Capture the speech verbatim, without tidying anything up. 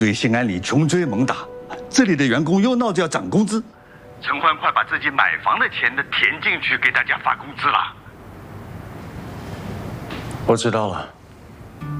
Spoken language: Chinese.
对新安里穷追猛打，这里的员工又闹着要涨工资。 陈欢快把自己买房的钱的填进去，给大家发工资了。 我知道了。